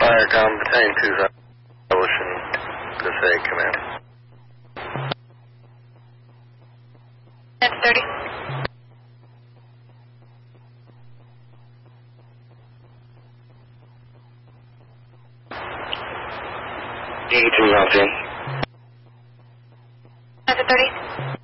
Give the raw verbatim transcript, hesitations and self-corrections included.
Viacom, Battalion two thousand, Ocean, Pacific Command. That's thirty. D two thousand. That's thirty.